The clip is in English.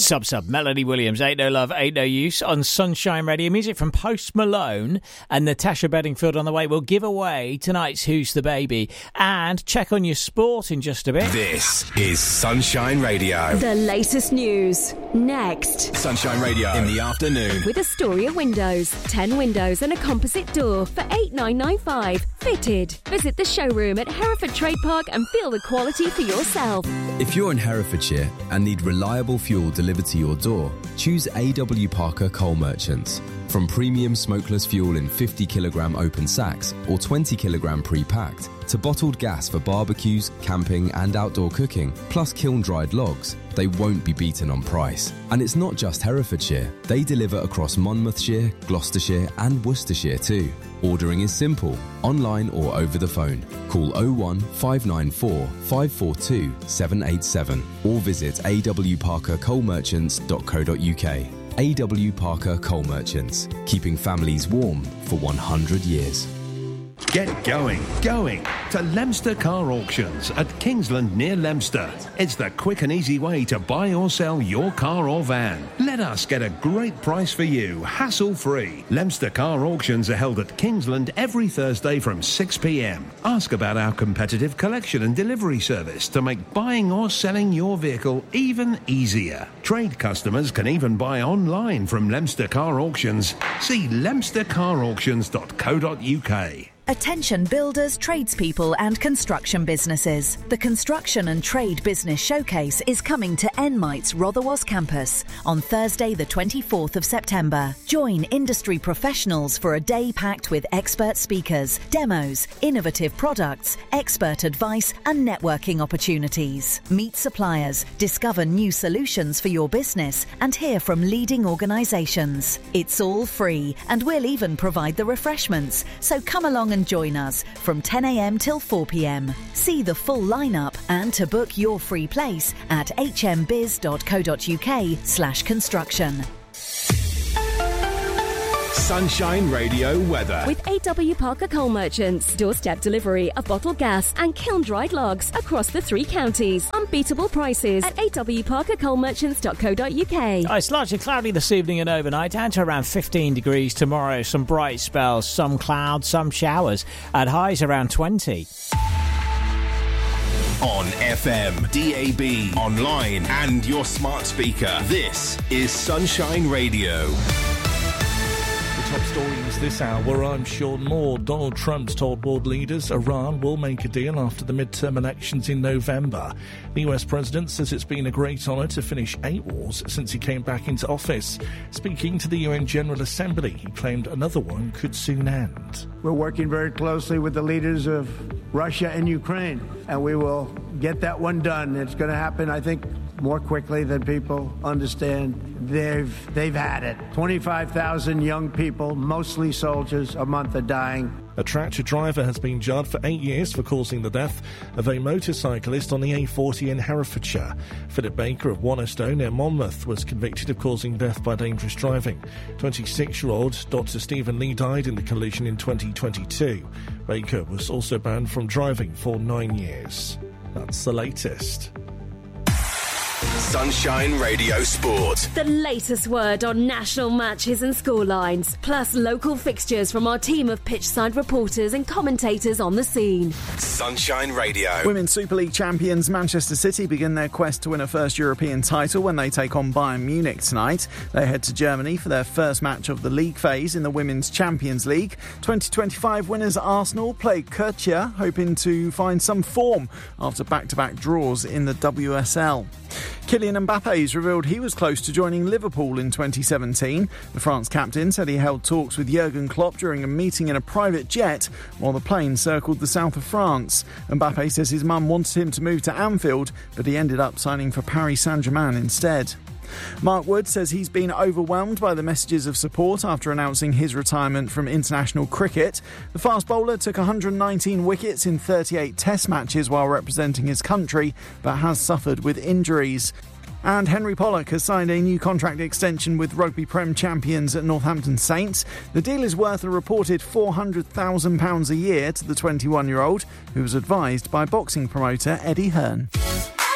Sub Melody Williams, Ain't No Love, Ain't No Use on Sunshine Radio. Music from Post Malone and Natasha Bedingfield on the way. We'll give away tonight's Who's the Baby and check on your sport in just a bit. This is Sunshine Radio. The latest news next. Sunshine Radio in the afternoon. With Astoria Windows, 10 windows and a composite door for $8,995 fitted. Visit the showroom at Hereford Trade Park and feel the quality for yourself. If you're in Herefordshire and need reliable fuel delivered to your door, choose A.W. Parker Coal Merchants. From premium smokeless fuel in 50kg open sacks or 20kg pre-packed, to bottled gas for barbecues, camping and outdoor cooking, plus kiln-dried logs, they won't be beaten on price. And it's not just Herefordshire. They deliver across Monmouthshire, Gloucestershire and Worcestershire too. Ordering is simple, online or over the phone. Call 01 594 542 787 or visit awparkercoalmerchants.co.uk. A.W. Parker Coal Merchants, keeping families warm for 100 years. Get going to Leominster Car Auctions at Kingsland near Leominster. It's the quick and easy way to buy or sell your car or van. Let us get a great price for you, hassle-free. Leominster Car Auctions are held at Kingsland every Thursday from 6 p.m. Ask about our competitive collection and delivery service to make buying or selling your vehicle even easier. Trade customers can even buy online from Leominster Car Auctions. See leominstercarauctions.co.uk. Attention builders, tradespeople and construction businesses. The Construction and Trade Business Showcase is coming to Enmite's Rotherwas campus on Thursday the 24th of September. Join industry professionals for a day packed with expert speakers, demos, innovative products, expert advice and networking opportunities. Meet suppliers, discover new solutions for your business and hear from leading organisations. It's all free and we'll even provide the refreshments, so come along and join us from 10 a.m. till 4 p.m. See the full lineup and to book your free place at hmbiz.co.uk/construction. Sunshine Radio weather. With A.W. Parker Coal Merchants, doorstep delivery of bottled gas and kiln-dried logs across the 3 counties. Unbeatable prices at awparkercoalmerchants.co.uk. It's largely cloudy this evening and overnight, down to around 15 degrees tomorrow. Some bright spells, some clouds, some showers, at highs around 20. On FM, DAB, online and your smart speaker. This is Sunshine Radio. Top stories this hour, I'm Sean Moore. Donald Trump's told world leaders Iran will make a deal after the midterm elections in November. The US president says it's been a great honour to finish 8 wars since he came back into office. Speaking to the UN General Assembly, he claimed another one could soon end. We're working very closely with the leaders of Russia and Ukraine, and we will get that one done. It's going to happen, I think, more quickly than people understand. They've had it. 25,000 young people, mostly soldiers, a month are dying. A tractor driver has been jailed for 8 years for causing the death of a motorcyclist on the A40 in Herefordshire. Philip Baker of Wannerstow near Monmouth was convicted of causing death by dangerous driving. 26-year-old Dr. Stephen Lee died in the collision in 2022. Baker was also banned from driving for 9 years. That's the latest. Sunshine Radio Sport. The latest word on national matches and scorelines, plus local fixtures from our team of pitchside reporters and commentators on the scene. Sunshine Radio. Women's Super League champions Manchester City begin their quest to win a first European title when they take on Bayern Munich tonight. They head to Germany for their first match of the league phase in the Women's Champions League. 2025 winners Arsenal play Kirchia, hoping to find some form after back-to-back draws in the WSL. Kylian Mbappe's revealed he was close to joining Liverpool in 2017. The France captain said he held talks with Jurgen Klopp during a meeting in a private jet while the plane circled the south of France. Mbappe says his mum wanted him to move to Anfield, but he ended up signing for Paris Saint-Germain instead. Mark Wood says he's been overwhelmed by the messages of support after announcing his retirement from international cricket. The fast bowler took 119 wickets in 38 test matches while representing his country, but has suffered with injuries. And Henry Pollock has signed a new contract extension with Rugby Prem champions at Northampton Saints. The deal is worth a reported £400,000 a year to the 21-year-old, who was advised by boxing promoter Eddie Hearn.